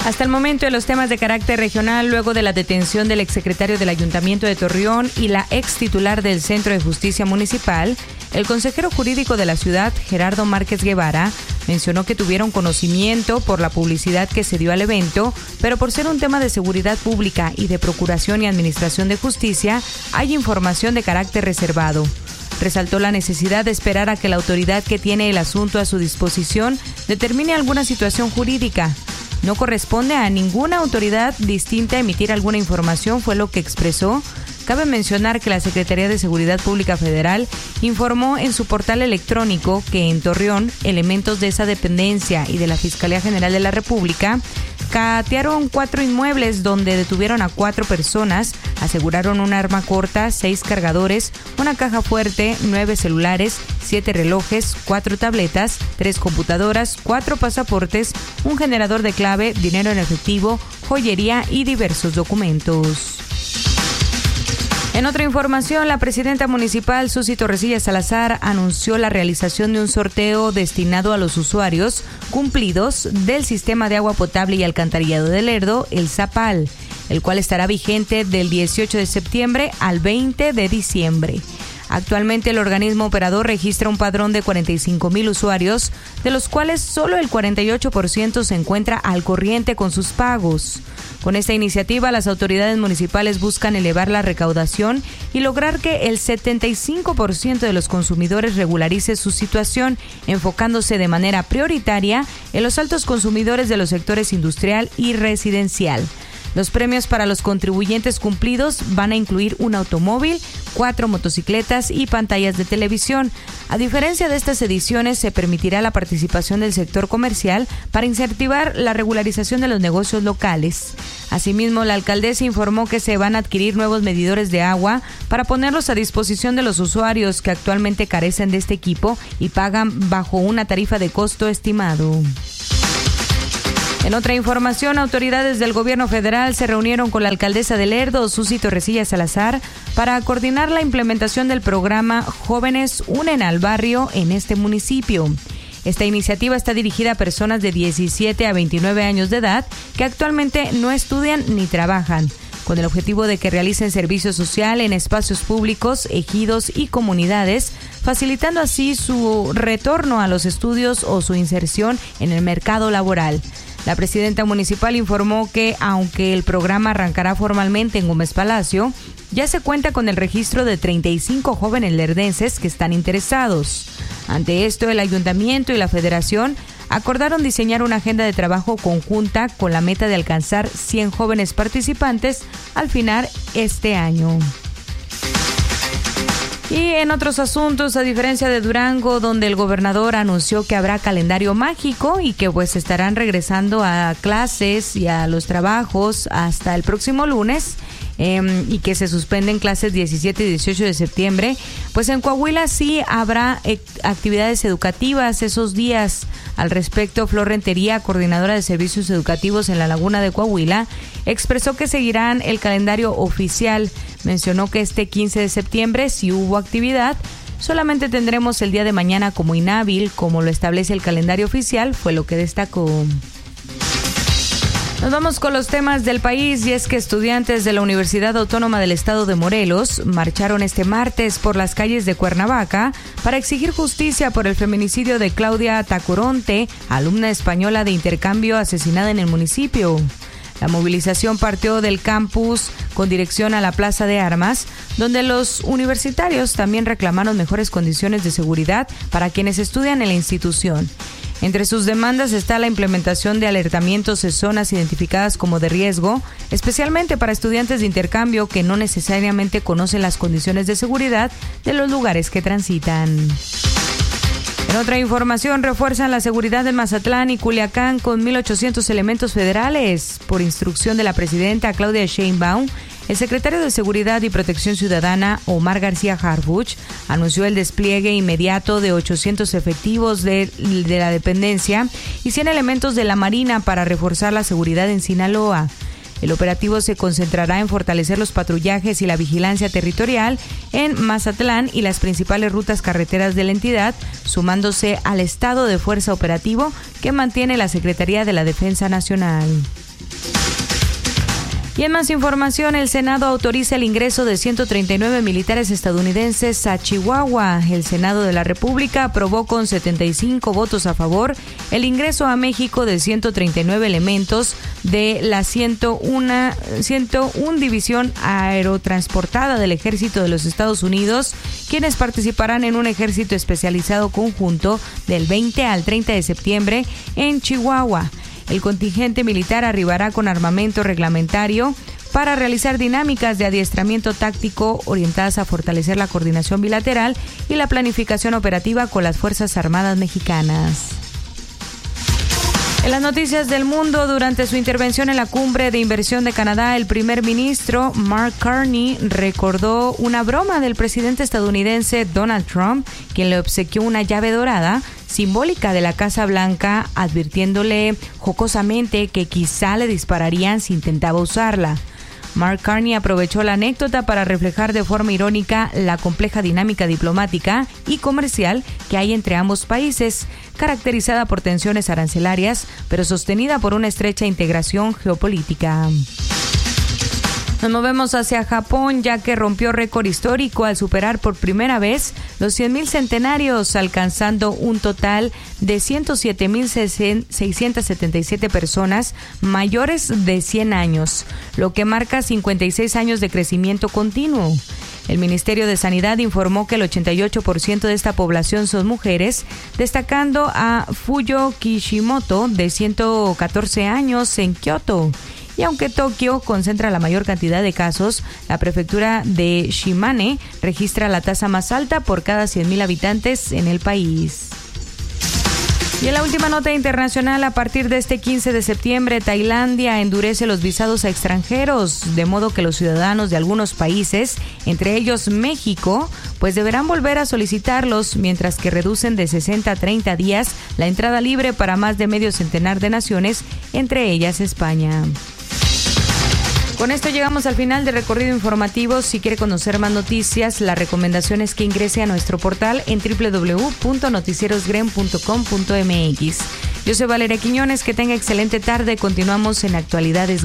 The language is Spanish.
Hasta el momento, en los temas de carácter regional, luego de la detención del exsecretario del Ayuntamiento de Torreón y la ex titular del Centro de Justicia Municipal, el consejero jurídico de la ciudad, Gerardo Márquez Guevara, mencionó que tuvieron conocimiento por la publicidad que se dio al evento, pero por ser un tema de seguridad pública y de procuración y administración de justicia, hay información de carácter reservado. Resaltó la necesidad de esperar a que la autoridad que tiene el asunto a su disposición determine alguna situación jurídica. No corresponde a ninguna autoridad distinta emitir alguna información, fue lo que expresó. Cabe mencionar que la Secretaría de Seguridad Pública Federal informó en su portal electrónico que en Torreón, elementos de esa dependencia y de la Fiscalía General de la República catearon 4 inmuebles donde detuvieron a 4 personas, aseguraron un arma corta, 6 cargadores, una caja fuerte, 9 celulares, 7 relojes, 4 tabletas, 3 computadoras, 4 pasaportes, un generador de clave, dinero en efectivo, joyería y diversos documentos. En otra información, la presidenta municipal, Susi Torrecilla Salazar, anunció la realización de un sorteo destinado a los usuarios cumplidos del Sistema de Agua Potable y Alcantarillado de Lerdo, el ZAPAL, el cual estará vigente del 18 de septiembre al 20 de diciembre. Actualmente el organismo operador registra un padrón de 45,000 usuarios, de los cuales solo el 48% se encuentra al corriente con sus pagos. Con esta iniciativa, las autoridades municipales buscan elevar la recaudación y lograr que el 75% de los consumidores regularice su situación, enfocándose de manera prioritaria en los altos consumidores de los sectores industrial y residencial. Los premios para los contribuyentes cumplidos van a incluir un automóvil, 4 motocicletas y pantallas de televisión. A diferencia de estas ediciones, se permitirá la participación del sector comercial para incentivar la regularización de los negocios locales. Asimismo, la alcaldesa informó que se van a adquirir nuevos medidores de agua para ponerlos a disposición de los usuarios que actualmente carecen de este equipo y pagan bajo una tarifa de costo estimado. En otra información, autoridades del gobierno federal se reunieron con la alcaldesa de Lerdo, Susi Torrecilla Salazar, para coordinar la implementación del programa Jóvenes Unen al Barrio en este municipio. Esta iniciativa está dirigida a personas de 17 a 29 años de edad que actualmente no estudian ni trabajan, con el objetivo de que realicen servicio social en espacios públicos, ejidos y comunidades, facilitando así su retorno a los estudios o su inserción en el mercado laboral. La presidenta municipal informó que, aunque el programa arrancará formalmente en Gómez Palacio, ya se cuenta con el registro de 35 jóvenes lerdenses que están interesados. Ante esto, el ayuntamiento y la federación acordaron diseñar una agenda de trabajo conjunta con la meta de alcanzar 100 jóvenes participantes al final este año. Y en otros asuntos, a diferencia de Durango, donde el gobernador anunció que habrá calendario mágico y que pues estarán regresando a clases y a los trabajos hasta el próximo lunes, y que se suspenden clases 17 y 18 de septiembre, pues en Coahuila sí habrá actividades educativas esos días. Al respecto, Flor Rentería, coordinadora de servicios educativos en la Laguna de Coahuila, expresó que seguirán el calendario oficial. Mencionó que este 15 de septiembre sí hubo actividad, solamente tendremos el día de mañana como inhábil, como lo establece el calendario oficial, fue lo que destacó. Nos vamos con los temas del país, y es que estudiantes de la Universidad Autónoma del Estado de Morelos marcharon este martes por las calles de Cuernavaca para exigir justicia por el feminicidio de Claudia Tacoronte, alumna española de intercambio asesinada en el municipio. La movilización partió del campus con dirección a la Plaza de Armas, donde los universitarios también reclamaron mejores condiciones de seguridad para quienes estudian en la institución. Entre sus demandas está la implementación de alertamientos en zonas identificadas como de riesgo, especialmente para estudiantes de intercambio que no necesariamente conocen las condiciones de seguridad de los lugares que transitan. En otra información, refuerzan la seguridad en Mazatlán y Culiacán con 1,800 elementos federales. Por instrucción de la presidenta Claudia Sheinbaum, el secretario de Seguridad y Protección Ciudadana, Omar García Harfuch, anunció el despliegue inmediato de 800 efectivos de la dependencia y 100 elementos de la Marina para reforzar la seguridad en Sinaloa. El operativo se concentrará en fortalecer los patrullajes y la vigilancia territorial en Mazatlán y las principales rutas carreteras de la entidad, sumándose al estado de fuerza operativo que mantiene la Secretaría de la Defensa Nacional. Y en más información, el Senado autoriza el ingreso de 139 militares estadounidenses a Chihuahua. El Senado de la República aprobó con 75 votos a favor el ingreso a México de 139 elementos de la 101 División Aerotransportada del Ejército de los Estados Unidos, quienes participarán en un ejército especializado conjunto del 20 al 30 de septiembre en Chihuahua. El contingente militar arribará con armamento reglamentario para realizar dinámicas de adiestramiento táctico orientadas a fortalecer la coordinación bilateral y la planificación operativa con las Fuerzas Armadas mexicanas. En las noticias del mundo, durante su intervención en la Cumbre de Inversión de Canadá, el primer ministro Mark Carney recordó una broma del presidente estadounidense Donald Trump, quien le obsequió una llave dorada simbólica de la Casa Blanca, advirtiéndole jocosamente que quizá le dispararían si intentaba usarla. Mark Carney aprovechó la anécdota para reflejar de forma irónica la compleja dinámica diplomática y comercial que hay entre ambos países, caracterizada por tensiones arancelarias, pero sostenida por una estrecha integración geopolítica. Nos movemos hacia Japón, ya que rompió récord histórico al superar por primera vez los 100,000 centenarios, alcanzando un total de 107,677 personas mayores de 100 años, lo que marca 56 años de crecimiento continuo. El Ministerio de Sanidad informó que el 88% de esta población son mujeres, destacando a Fuyo Kishimoto, de 114 años, en Kioto. Y aunque Tokio concentra la mayor cantidad de casos, la prefectura de Shimane registra la tasa más alta por cada 100,000 habitantes en el país. Y en la última nota internacional, a partir de este 15 de septiembre, Tailandia endurece los visados a extranjeros, de modo que los ciudadanos de algunos países, entre ellos México, pues deberán volver a solicitarlos, mientras que reducen de 60 a 30 días la entrada libre para más de medio centenar de naciones, entre ellas España. Con esto llegamos al final del recorrido informativo. Si quiere conocer más noticias, la recomendación es que ingrese a nuestro portal en www.noticierosgren.com.mx. Yo soy Valeria Quiñones, que tenga excelente tarde. Continuamos en Actualidades.